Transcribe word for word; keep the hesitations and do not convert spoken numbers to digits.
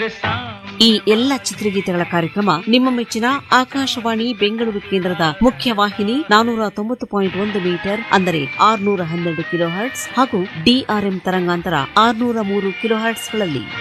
ಈ ಎಲ್ಲ ಚಿತ್ರಗೀತೆಗಳ ಕಾರ್ಯಕ್ರಮ ನಿಮ್ಮ ಮೆಚ್ಚಿನ ಆಕಾಶವಾಣಿ ಬೆಂಗಳೂರು ಕೇಂದ್ರದ ಮುಖ್ಯ ವಾಹಿನಿ ನಾನೂರ ತೊಂಬತ್ತು ಪಾಯಿಂಟ್ ಒಂದು ಮೀಟರ್ ಅಂದರೆ ಆರುನೂರ ಹನ್ನೆರಡು ಕಿಲೋ ಹರ್ಟ್ಸ್ ಹಾಗೂ ಡಿಆರ್ಎಂ ತರಂಗಾಂತರ ಆರುನೂರ ಮೂರು ಕಿಲೋ ಹರ್ಟ್ಸ್ಗಳಲ್ಲಿ